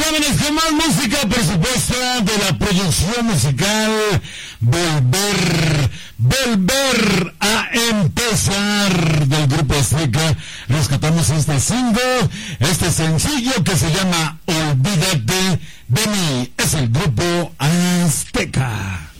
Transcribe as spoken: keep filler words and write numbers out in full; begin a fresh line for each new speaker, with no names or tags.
Vámonos con más música, por supuesto, de la producción musical Volver, Volver a Empezar del Grupo Azteca. Rescatamos este single, este sencillo que se llama Olvídate de mí. Es el Grupo Azteca.